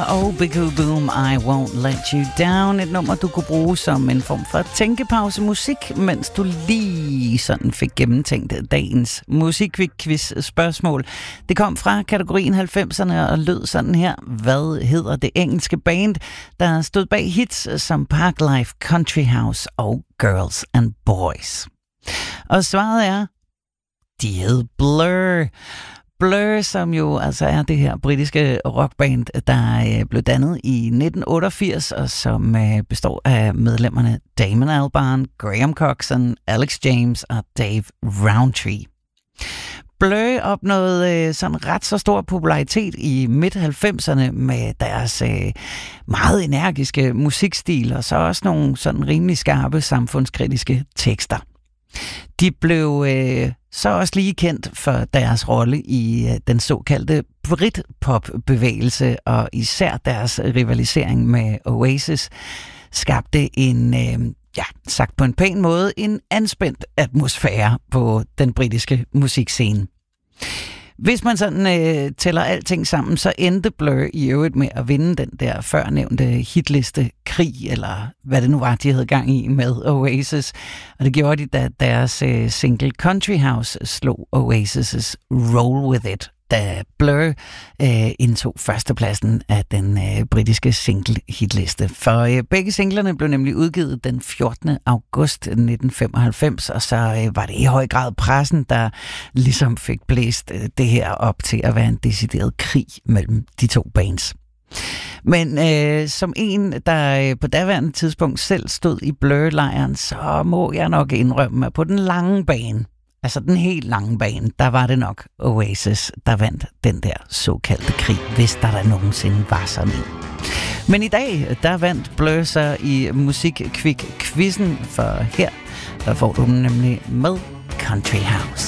og Big Boom, I Won't Let You Down. Et nummer, du kunne bruge som en form for tænkepause musik, mens du lige sådan fik gennemtænkt dagens musikquiz-spørgsmål. Det kom fra kategorien 90'erne og lød sådan her. Hvad hedder det engelske band, der stod bag hits som Parklife, Country House og Girls and Boys? Og svaret er, de hed Blur. Blur, som jo altså er det her britiske rockband, der blev dannet i 1988, og som består af medlemmerne Damon Albarn, Graham Coxon, Alex James og Dave Rowntree. Blur opnåede sådan ret så stor popularitet i midt-90'erne med deres meget energiske musikstil, og så også nogle sådan rimelig skarpe samfundskritiske tekster. De blev så også lige kendt for deres rolle i den såkaldte Britpop-bevægelse, og især deres rivalisering med Oasis skabte en, sagt på en pæn måde, en anspændt atmosfære på den britiske musikscene. Hvis man sådan tæller alting sammen, så endte Blur i øvrigt med at vinde den der førnævnte hitliste krig, eller hvad det nu var, de havde gang i med Oasis. Og det gjorde de, da deres single Country House slog Oasis' Roll With It, da Blur indtog førstepladsen af den britiske single-hitliste. For begge singlerne blev nemlig udgivet den 14. august 1995, og så var det i høj grad pressen, der ligesom fik blæst det her op til at være en decideret krig mellem de to bands. Men som en, der på daværende tidspunkt selv stod i Blur-lejren, så må jeg nok indrømme, at på den lange bane, altså den helt lange bane, der var det nok Oasis, der vandt den der såkaldte krig, hvis der nogensinde var sådan en. Men i dag, der vandt Blur sig i Musikquiz-quizzen, for her, der får du den nemlig med Country House.